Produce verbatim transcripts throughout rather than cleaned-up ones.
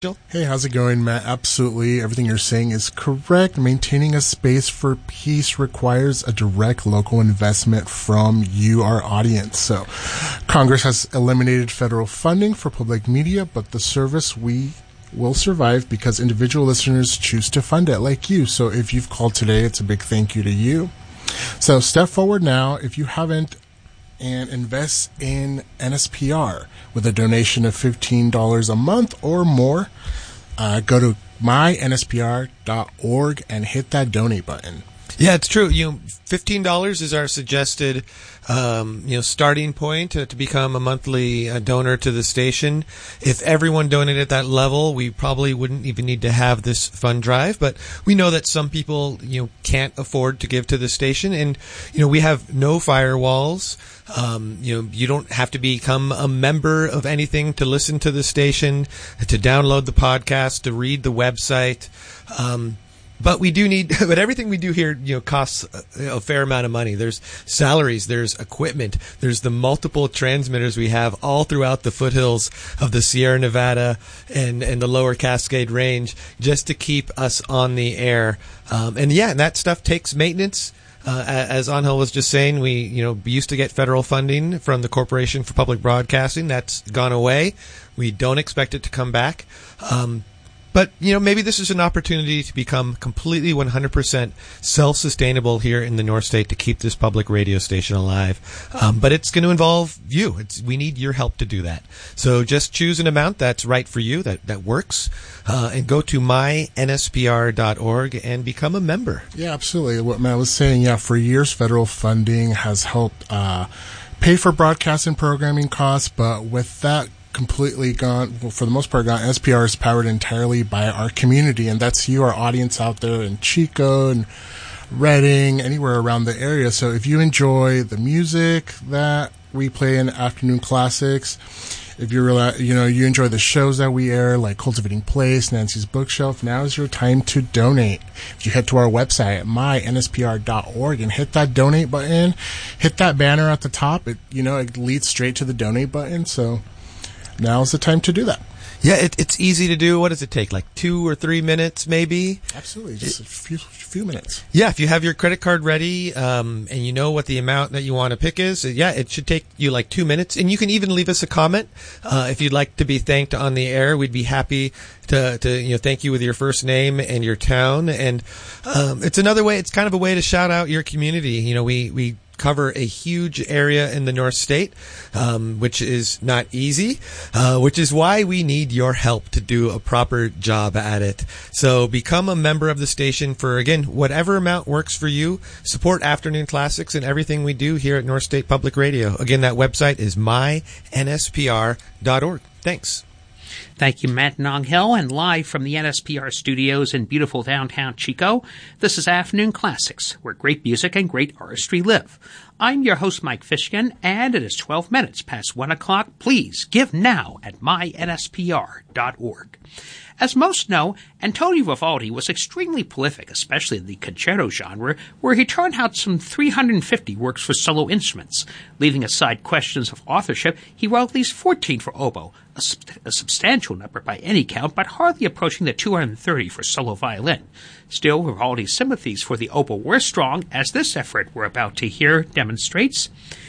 Hey, how's it going, Matt? Absolutely. Everything you're saying is correct. Maintaining a space for peace requires a direct local investment from you, our audience. So, Congress has eliminated federal funding for public media, but the service we will survive because individual listeners choose to fund it, like you. So, if you've called today, it's a big thank you to you. So, step forward now if you haven't and invest in N S P R with a donation of fifteen dollars a month or more. Uh, go to my N S P R dot org and hit that donate button. Yeah, it's true. You know, fifteen dollars is our suggested, um, you know, starting point to, to become a monthly uh, donor to the station. If everyone donated at that level, we probably wouldn't even need to have this fund drive. But we know that some people, you know, can't afford to give to the station, and you know, we have no firewalls. Um, you know, you don't have to become a member of anything to listen to the station, to download the podcast, to read the website. Um, But we do need, but everything we do here, you know, costs a, a fair amount of money. There's salaries, there's equipment, there's the multiple transmitters we have all throughout the foothills of the Sierra Nevada and, and the lower Cascade Range just to keep us on the air. Um, and yeah, and that stuff takes maintenance. Uh, as Angel was just saying, we, you know, used to get federal funding from the Corporation for Public Broadcasting. That's gone away. We don't expect it to come back. Um, But, you know, maybe this is an opportunity to become completely one hundred percent self-sustainable here in the North State to keep this public radio station alive. Um, but it's going to involve you. It's, we need your help to do that. So just choose an amount that's right for you, that, that works, uh, and go to my N S P R dot org and become a member. Yeah, absolutely. What Matt was saying, yeah, for years, federal funding has helped uh, pay for broadcast and programming costs, but with that completely gone, well, for the most part gone, N S P R is powered entirely by our community, and that's you, our audience out there in Chico and Redding, anywhere around the area. So if you enjoy the music that we play in Afternoon Classics, if you're, you know, you enjoy the shows that we air, like Cultivating Place, Nancy's Bookshelf, now is your time to donate. If you head to our website at my N S P R dot org and hit that donate button, hit that banner at the top, it, you know, it leads straight to the donate button. So now's the time to do that. Yeah, it, it's easy to do. What does it take? Like two or three minutes, maybe? Absolutely, just it, a few few minutes. Yeah, if you have your credit card ready um, and you know what the amount that you want to pick is, yeah, it should take you like two minutes. And you can even leave us a comment uh, if you'd like to be thanked on the air. We'd be happy to, to you know thank you with your first name and your town. And um, it's another way. It's kind of a way to shout out your community. You know, we we. cover a huge area in the North State, um, which is not easy, uh, which is why we need your help to do a proper job at it. So become a member of the station for, again, whatever amount works for you. Support Afternoon Classics and everything we do here at North State Public Radio. Again, that website is my N S P R dot org. Thanks. Thank you, Matt and Angel, and live from the N S P R studios in beautiful downtown Chico, this is Afternoon Classics, where great music and great artistry live. I'm your host, Mike Fishkin, and it is twelve minutes past one o'clock. Please give now at my N S P R dot org. As most know, Antonio Vivaldi was extremely prolific, especially in the concerto genre, where he turned out some three hundred fifty works for solo instruments. Leaving aside questions of authorship, he wrote at least fourteen for oboe, a, sub- a substantial number by any count, but hardly approaching the two hundred thirty for solo violin. Still, Vivaldi's sympathies for the oboe were strong, as this effort we're about to hear demonstrates.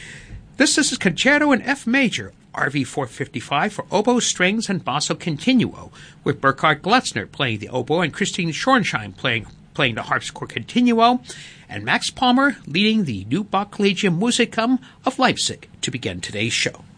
This is his Concerto in F major, R V four fifty-five for oboe, strings, and basso continuo, with Burkhard Glatzner playing the oboe and Christine Schornsheim playing playing the harpsichord continuo, and Max Palmer leading the New Bach Collegium Musicum of Leipzig to begin today's show.